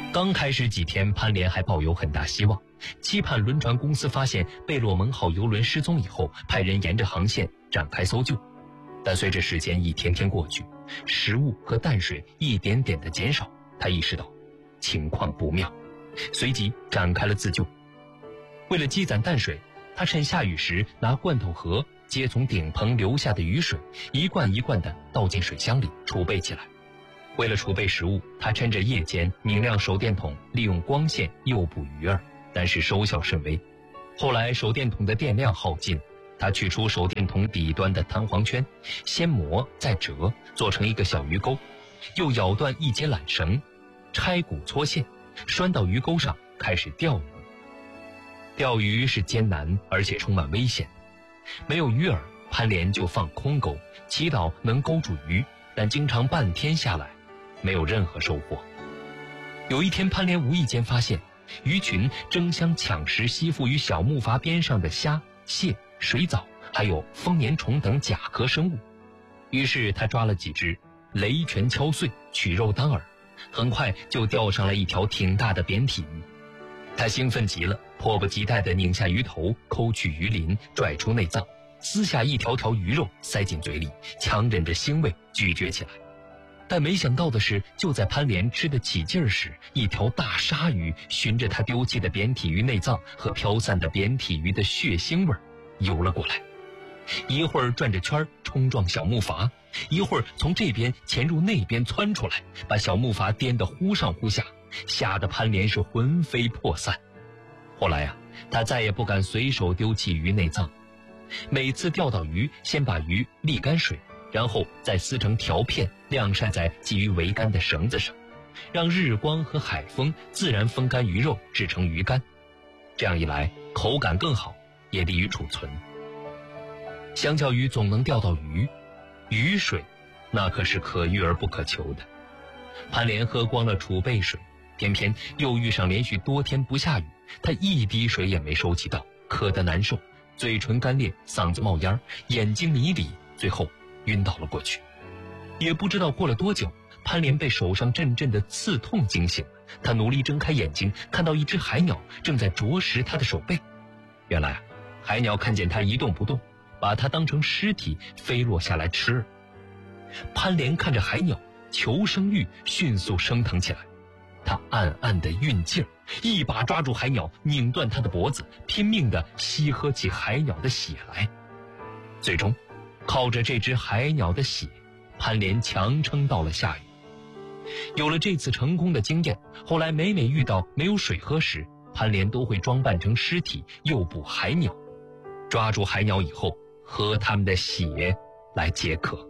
刚开始几天，潘连还抱有很大希望，期盼轮船公司发现贝洛蒙号游轮失踪以后，派人沿着航线展开搜救。但随着时间一天天过去，食物和淡水一点点的减少，他意识到情况不妙，随即展开了自救。为了积攒淡水，他趁下雨时拿罐头盒接从顶棚流下的雨水，一罐一罐地倒进水箱里储备起来。为了储备食物，他趁着夜间明亮手电筒，利用光线诱捕鱼儿，但是收效甚微。后来手电筒的电量耗尽，他取出手电筒底端的弹簧圈，先磨再折，做成一个小鱼钩，又咬断一节缆绳，拆骨搓线，拴到鱼钩上，开始钓鱼。钓鱼是艰难而且充满危险，没有鱼饵，潘连就放空钩，祈祷能勾住鱼，但经常半天下来没有任何收获。有一天，潘连无意间发现鱼群争相抢食吸附于小木筏边上的虾、蟹、水藻，还有丰年虫等甲壳生物。于是他抓了几只，雷拳敲碎，取肉当饵，很快就钓上了一条挺大的扁体鱼。他兴奋极了，迫不及待地拧下鱼头，抠去鱼鳞，拽出内脏，撕下一条条鱼肉塞进嘴里，强忍着腥味咀嚼起来。但没想到的是，就在潘连吃得起劲儿时，一条大鲨鱼循着他丢弃的扁体鱼内脏和飘散的扁体鱼的血腥味游了过来，一会儿转着圈冲撞小木筏，一会儿从这边潜入那边窜出来，把小木筏颠得忽上忽下，吓得潘连是魂飞魄散。后来他再也不敢随手丢弃鱼内脏，每次钓到鱼，先把鱼沥干水，然后再撕成条片，晾晒在系于桅杆的绳子上，让日光和海风自然风干鱼肉，制成鱼干。这样一来，口感更好，也利于储存。相较于总能钓到鱼，雨水那可是可遇而不可求的。潘连喝光了储备水，偏偏又遇上连续多天不下雨，他一滴水也没收集到，渴得难受，嘴唇干裂，嗓子冒烟，眼睛迷离，最后晕倒了过去。也不知道过了多久，潘连被手上阵阵的刺痛惊醒了。他努力睁开眼睛，看到一只海鸟正在啄食他的手背。原来海鸟看见他一动不动，把他当成尸体飞落下来吃了。潘连看着海鸟，求生欲迅速升腾起来，他暗暗地运劲儿，一把抓住海鸟，拧断他的脖子，拼命地吸喝起海鸟的血来。最终靠着这只海鸟的血，潘连强撑到了下雨。有了这次成功的经验，后来每遇到没有水喝时，潘连都会装扮成尸体诱捕海鸟，抓住海鸟以后喝它们的血来解渴。